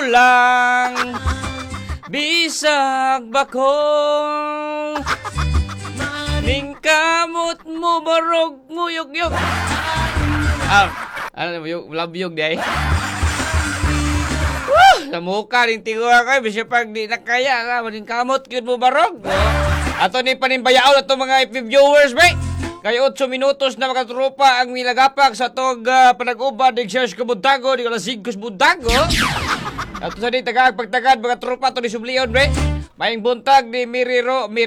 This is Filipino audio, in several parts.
lang bisag bakong ning kamot mo barog mo yug-yug. Ano yung labiyog di ay? Sa mukha rin tingwa kayo, bisya pag di na kaya ka, maning kamot yun mo barog. Ato ni panimbayaw na ito mga FB viewers, bay. Kaya 8 minutos na makatropa ang milagapak sa tog panag-uba di Xiaos Kabuntago, di Kalasig Kabuntago. Ato sa di tagag pagtagad mga tropa to ni Sublion, bay. Maing buntag ni Miri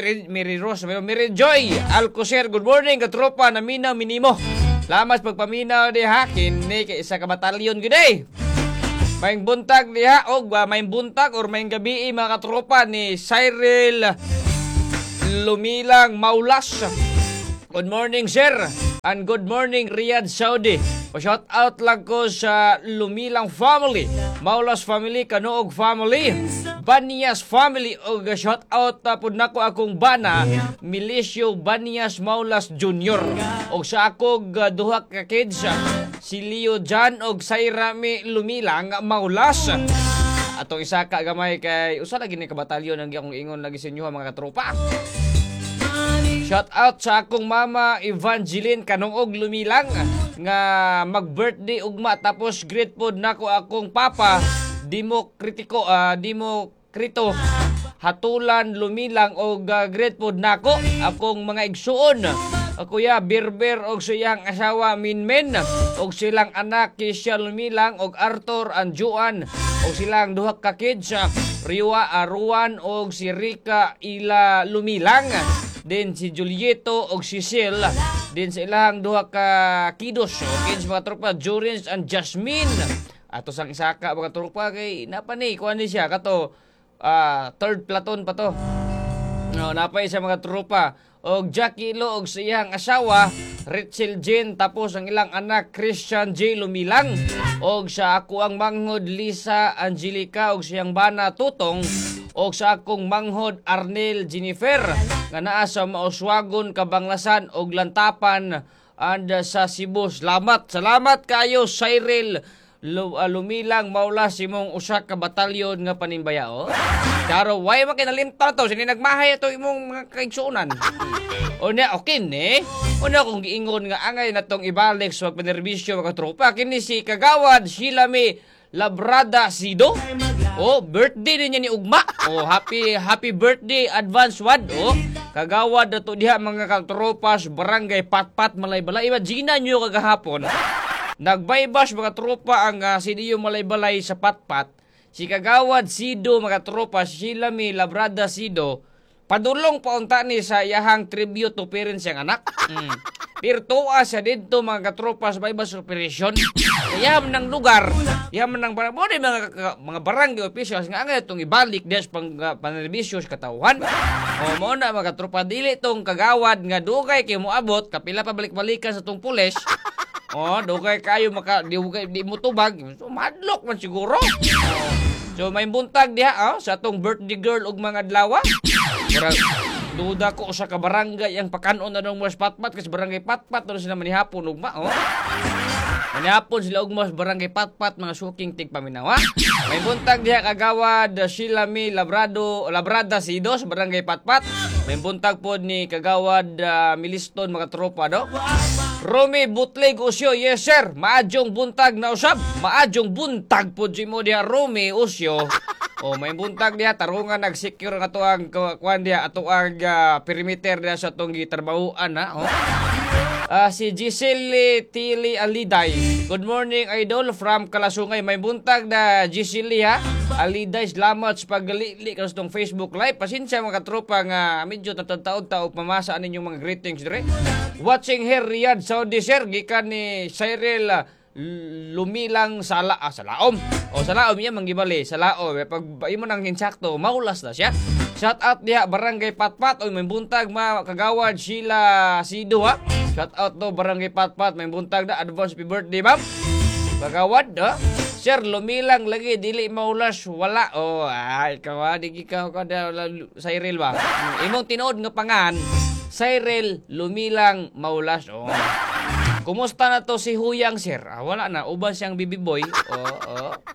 Joy Alcocer. Good morning katropa na minaw minimo. Lamas pagpaminaw di hakin ni kay isa ka batalyon gid. Maing buntag diha og maing buntag or maing gabi mga katropa ni Cyril Lumilang Maulas. Good morning sir and good morning Riyadh Saudi. Pa-shout out lang ko sa Lumilang family, Maulas family, Kanuog family, Banias family og shout out pud nako akong bana Milicio Banias Maulas Jr. og sa akong duha ka kids si Leo Jan og Sairami Lumilang Maulas. Atong isa ka gamay kay usa lagi ni ka batalyon ang akong ingon lagi sa inyo mga katropa. Shout out sa akong mama Evangeline Kanungog Lumilang nga mag-birthday ugma tapos great pod nako akong papa Demokrito Hatulan Lumilang og great pod nako akong mga igsuon Kuya Berber og siyang asawa Minmen og silang anak Kisha Lumilang og Arthur Anjuan og silang duha ka kids Riwa Aruan og si Rika Ila Lumilang. Din si Julieto og si Sil. Din sa ilang duha ka kidos o kids mga tropa Jorins and Jasmine. Ato sang isa ka mga tropa kay napani kuan ni siya kato third platoon pa to. No, napay sa mga tropa og Jackie Lo og sa iyang asawa Rachel Jane tapos ang ilang anak Christian J Lumilang og sa ako ang manghod Lisa Angelica og siyang bana Tutong og sa akong manghod Arnel Jennifer nga naa sa Mauswagon, Kabanglasan og Lantapan and sa Cebu. Salamat kayo Cyril Lumilang Maulas imong usa ka batalyon nga panimbayao. Karo way makinalimtan to sini nagmahay ato imong mga kaigsuonan. Unya okay ni. Una kung giingon nga angay natong ibalik sa pagpanerbisyo mga tropa kini si Kagawad Shilami Labrada Sido. Oh, birthday din niya ni Ugma. Oh, happy birthday advance wad. Oh, Kagawad ato diha mga katropas barangay Patpat Malaybalay. Imagine nyo kagahapon. Nagbaybas mga tropa ang CDU Malaybalay sa Patpat. Si Kagawad Sido mga tropa Shilami Labrada Sido padulong paunta ni sa iyahang tribute to parents yang anak. Pero tuwa siya dito mga katropa sa baybas operasyon. Yam ng lugar, yam ng mga barangay officials nga nga itong ibalik des pang panerbisyo sa katawhan. O mo na mga katropa dili itong Kagawad nga dugay kay moabot kapila pa balik-balikan sa itong pulis. O dugay kayo di mo tubag. So madlok man siguro. So may buntag diha sa itong birthday girl ug mga adlaw. Duda ko sa kabarangay ang pakanon na nung mas Patpat kasi barangay Patpat doon sila manihapon ugma. Manihapon sila ugma sa barangay Patpat mga suking tigpaminawa. May buntag diha Kagawad Shilami Labrada Sido sa barangay Patpat. May buntag po ni Kagawad Miliston mga tropa do. Romy Butleg Usyo, yes sir. Maadjong buntag na usab. Maadjong buntag po si mo diha Romy Usyo. O may buntag diha tarungan nag-secure nga to ang kuan diha ato ang perimeter diha sa tong gitrabahuan ha. Si Giselle Tili Aliday. Good morning idol from Kalasungay. May buntag na Giselle ha. Aliday salamat sa paggalili sa tong Facebook live. Pasensya mga katropa nga medyo taon ta og pamasa ninyong mga greetings dire. Watching here Riyadh Saudi sir gikan ni Cyril Lumilang Salaom. O Salaom iya manggibali Salaom. Pag imo nang insakto maulas na siya. Shout out diha barangay Patpat o may buntag Kagawad Sheila Sido ha. Shout out do barangay Patpat may buntag na advance happy birthday ma'am. Kagawad ha. Sir Lumilang lagi dili maulas wala. Oh ay kawadi ikaw kada Cyril ba. Imong tinuod nga pangan Cyril Lumilang Maulas. Oh. Kumusta na to si Huyang sir? Wala na uban siyang baby boy.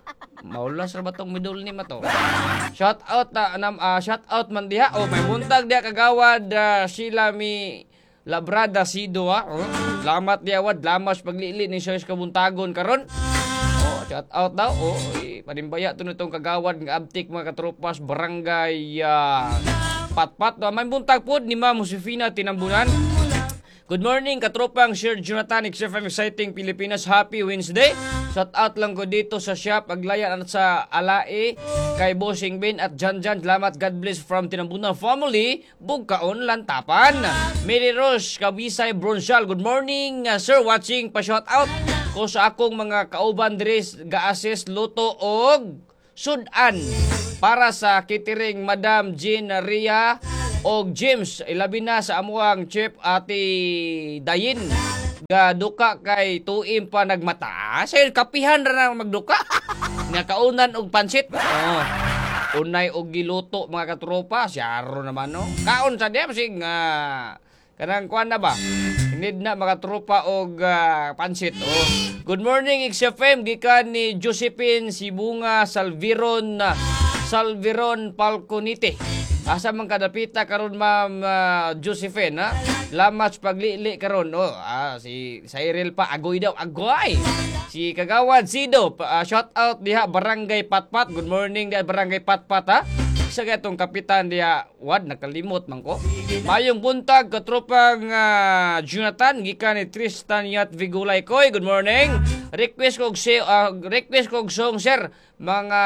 Maulas ra ba tong middle name ato? Shout out man diha. Oh, may buntag diha kagawad sila mi Labrada Sido ha. Oh, salamat diha wad, lamas paglili ni Soyos kabuntagon karon. Oh, shout out daw. Oh, panimbaya to nitong kagawad nga abtik mga katropas barangay Patpat. May buntag pod ni Ma'am Josefina Tinambunan. Good morning, katropang Sir Jonathan, XFM Exciting Pilipinas. Happy Wednesday. Shout out lang ko dito sa shop, Aglayan at sa Alae, kay Bossing Bin at Janjan. Salamat, God bless from Tinambunan family. Bugkaon, Lantapan. Mary Rose, Kabisay, Bronzal. Good morning, sir, watching. Pa-shout out ko sa akong mga kauban dres ga-assist, luto og sudan para sa catering Madam Jean Ria og James, ilabi na sa amuang chef Ate Dayin. Gaduka kay tuim pa nagmata. Say kapihan ra na magduka. Nga kaunan og pansit. Oh. Unay og giluto mga katropa, syaro naman no. Kaon sa diya sig kanang kuan na ba? Need na mga tropa og pansit. Oh. Good morning XFM gikan ni Josephine Sibunga Salviron Falconite. Asa man kadapita karon Ma'am Josephine ha? Lamat paglili karon. Oh, si Cyril pa agoy daw, agoy. Si Kagawad Sido, shout out diha Barangay Patpat. Good morning diha Barangay Patpat ha. Sa gatong kapitan diha, wad nakalimot man ko. Mayong buntag katropang Jonathan gikan ni Tristan Yat Vigulay Koy. Good morning. Request kog song sir mga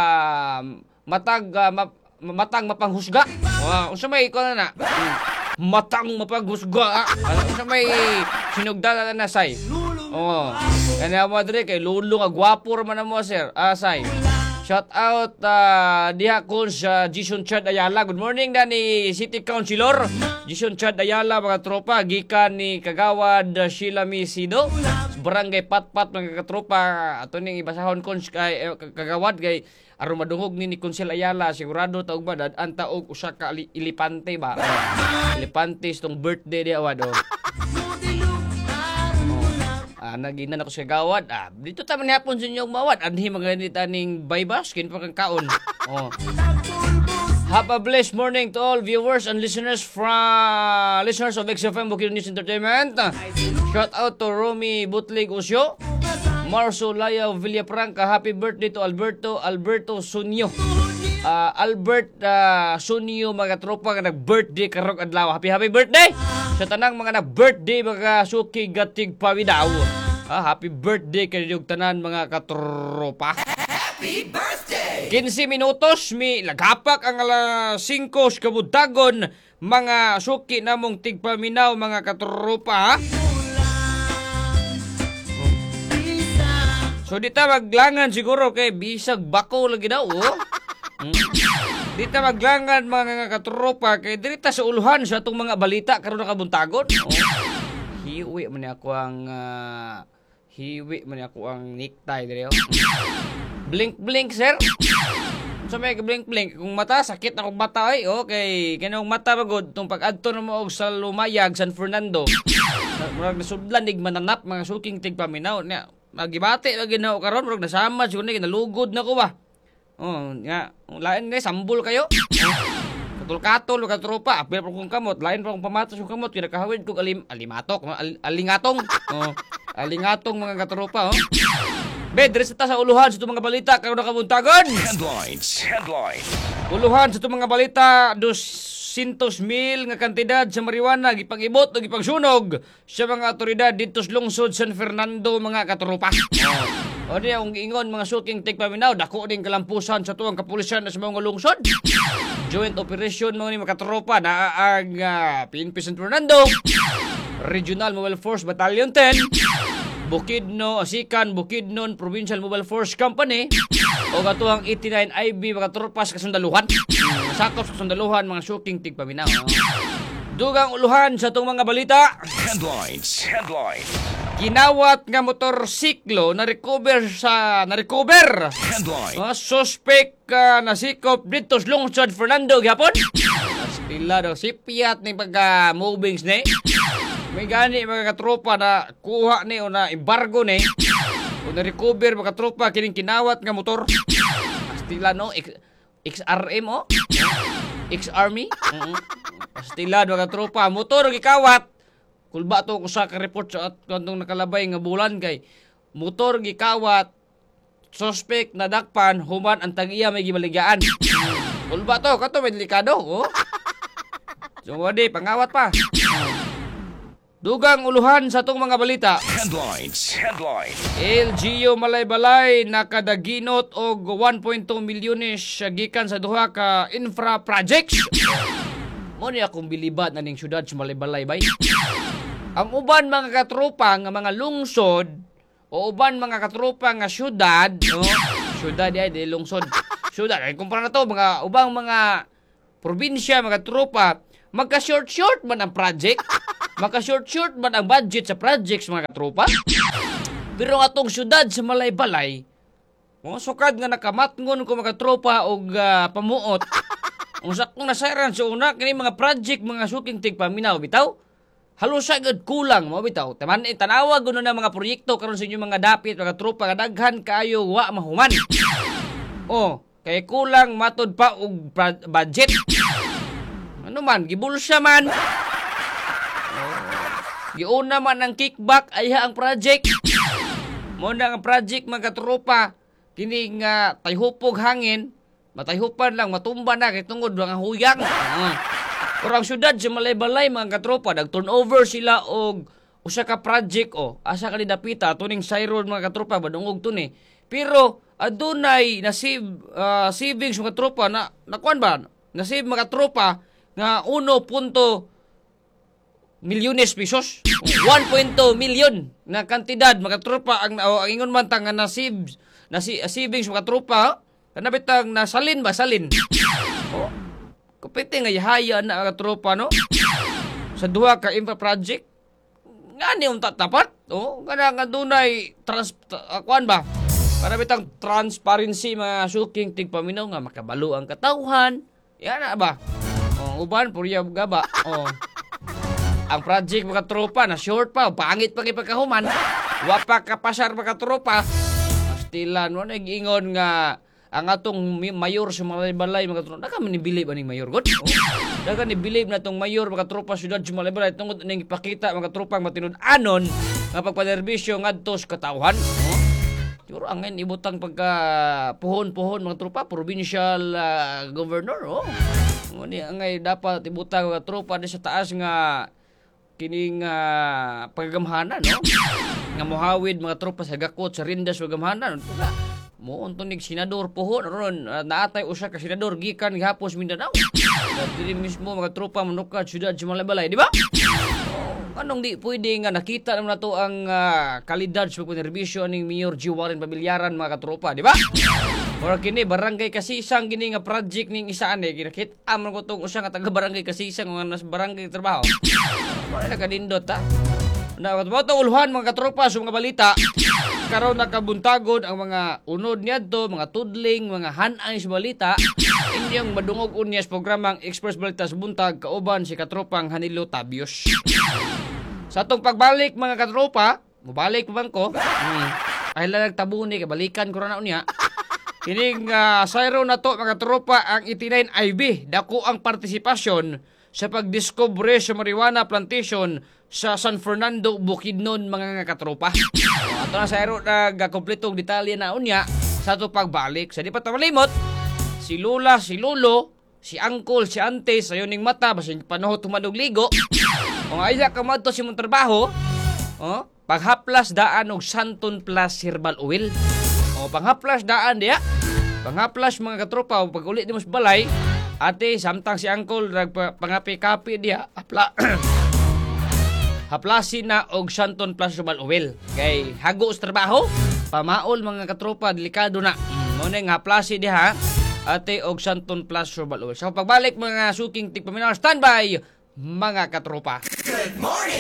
matang mapanghusga. Unsa may ko na matang mapanghusga. Unsa may sinugdala na say. Oh. Kana mo dre kay lulo nga gwapo man mo sir. Say. Shout out diha ko sa Jason Chad Ayala. Good morning ni City Councilor Jason Chad Ayala mga tropa gikan ni Kagawad Sheila Misido Barangay Patpat mga katropa. Ato ning ibasahon kon kay Kagawad kay aron madungog ni Konsel Ayala sigurado taog ba anta og usa ka ilipante ba. Ilipante tong birthday di awad oh. Naginan ako sa Kagawad. Dito taman hapon sa inyong mawad. Anhi maganita ning baybas kin pa kang kaon. Oh. Have a blessed morning to all viewers and listeners of XFM Bukidnon News Entertainment. Shout out to Romy Butlig Usyo, Marso Laya Villafranca. Happy birthday to Alberto Sunyo. Albert Sunyo mga tropa nga nag-birthday karong adlaw. Happy birthday sa tanang mga nag-birthday mga suki gatig pawidaw. Happy birthday kayo tanan mga katropa. Happy birthday! 15 minutos mi lagapak ang alas 5 kabuntagon mga suki namong tigpaminaw mga katropa. So dita maglangan siguro kay bisag bako lagi daw oh. Dita maglangan mga katropa kay dirita sa uluhan sa atong mga balita karon nakabuntagon. Oh. Hiwi man ako ang necktie dire. Blink sir. So may blink kung mata sakit akong mata ay okay kanang mata pagod tong pag-adto na mo og sa Lumayag San Fernando. Murag nasudlan ig mananap mga suking tigpaminaw nya. Magibati lagi na karon murag nasama siguro ni nalugod na ko ba. Oh, nga lain ni sambol kayo. Katol ka tropa, apil pa kong kamot, lain pa kong pamatos yung kamot, kinakahawid kong alingatong. Oh, alingatong mga katropa, oh. Bedres sa uluhan sa itong mga balita, karon nakabuntagon. Headlines. Uluhan sa itong mga balita, 200,000 nga kantidad sa marijuana, gipang-ibot o gipang-sunog sa mga otoridad dito sa lungsod San Fernando, mga katropa. O di ang ingon mga suking tigpaminaw, dako ding kalampusan sa tuwang kapulisan sa mga lungsod. Joint operation mga ni makatropa na ang PNP San Fernando, Regional Mobile Force Battalion 10, Bukidnon Provincial Mobile Force Company, o katuang 89 IB makatropas kasundaluhan. Sakop sa kasundaluhan mga suking tigpaminaw. Dugang uluhan sa itong mga balita. Headlines. Ginawat nga motorsiklo na-recover. Headline. Mga suspect nasikop dito sa lungsod Fernando gihapon. Pila daw sipiat ni pagka-movings ni. May gani mga katropa na kuha ni o na embargo ni. O na-recover mga katropa kining kinawat nga motor. pastila no, XRM oh. X-Army. Pastila mga tropa, motor gikawat. Kulba to usa ka report sa kantong nakalabay nga bulan kay motor gikawat. Suspect nadakpan human ang tag-iya may gibaligaan. Kulba to kato may delikado oh. So wadi pangawat pa. Dugang uluhan sa tong mga balita. Headlines. LGU Malaybalay nakadaginot og 1.2 milyones gikan sa duha ka infra projects. Mo ni akong bilibat na ning syudad sa Malaybalay bay. Ang uban mga katropa nga mga lungsod o uban mga katropa nga syudad, no? Syudad di lungsod. Syudad ay kumpara na to mga ubang mga probinsya mga tropa, magka-short man ang project. Maka-short man ang budget sa projects mga katropa. Pero atong syudad sa Malaybalay, mga sukad nga nakamatngon ko mga katropa og pamuot. Ang sakong nasairan sa una kini mga project mga suking tigpaminaw bitaw. Halos sagad kulang mo bitaw. Tanawa gud na mga proyekto karon sa inyo mga dapit mga tropa nga daghan kaayo wa mahuman. Oh, kay kulang matod pa og budget. Ano man gibulsa man. Giuna man ang kickback ayha ang project. Mo na ang project mga katropa kini nga tayhupog hangin, matayhupan lang matumba na kay tungod nga huyang. Pero ang syudad sa Malaybalay mga katropa nag-turnover sila og usa ka project asa ka dapita tuning Siron mga katropa badungog to ni. Pero adunay nasib savings mga katropa na kuan ba? Nasib mga katropa nga 1. milyones pesos. 1.2 milyon na kantidad mga tropa ang ingon man tang na savings mga tropa kanabitang nasalin ba salin. Oh. Kapite nga yahaya na mga tropa no. Sa duha ka infra project ngani ang tatapat oh kana nga dunay kuan ba para bitang transparency mga suking tigpaminaw nga makabalo ang katawhan yan na ba uban purya gaba ang project mga tropa na short pa, pangit pa ipagkahuman. Wa pa kapasar mga tropa. Pastilan mo nag-ingon nga ang atong mayor sa Malaybalay mga tropa. Naka manibilib aning mayor god. Naka nibilib na tong mayor mga tropa syudad sa Malaybalay tungod ning ipakita mga tropa matinud-anon nga pagpaderbisyo ngadto sa katawhan. Siguro angin ibutang pagka puhon-puhon mga tropa provincial governor Ngoni angay dapat ibutang mga tropa di sa taas nga kining pagagamhanan no nga mohawid mga tropa sa gakot sa rindas pagagamhanan mo untonig senador pohon ron naatay usa ka senador gikan gihapos Mindanao dili mismo mga tropa manukad syudad sa Malaybalay di ba anong di pwede nga nakita naman nato ang kalidad sa pagpanerbisyo aning Mayor G. Warren Pamilyaran mga katropa di ba or kini barangay Kasisang gini nga project ning isa ani kinakit amon ko tong usa nga taga barangay Kasisang nga nas barangay trabaho wala na kanindot ta na watong uluhan mga katropa sa mga balita karon nakabuntagon ang mga unod niadto mga tudling mga hanay sa balita inyong madungog unya sa programang Express Balita sa buntag kauban si katropang Hanilo Tabios sa atong pagbalik mga katropa mubalik man ko ay lang nagtabuni kabalikan ko na unya kining sayro na to mga tropa ang 89 IB dako ang partisipasyon sa pagdiscover sa marijuana plantation sa San Fernando, Bukidnon mga katropa. Ato na sayro nagkompletong detalye na unya sa to pagbalik. Sa di pa tamalimot, si Lula, si Lolo, si Uncle, si Ante sayo ning mata basin panahon tumadog ligo. Kung ayya ka madto si mong trabaho, paghaplas daan og Santon Plus Herbal Oil. Panghaplas daan diya. Panghaplas mga katropa pag uli di mo sa balay, ate samtang si Uncle pangapi-kapi diya haplasin na og Santon Plus Herbal Oil. Kay hago sa trabaho, pamaol mga katropa delikado na. Muna nga haplasi diha ate og Santon Plus Herbal Oil. So pagbalik mga suking tigpaminaw standby mga katropa. Good morning.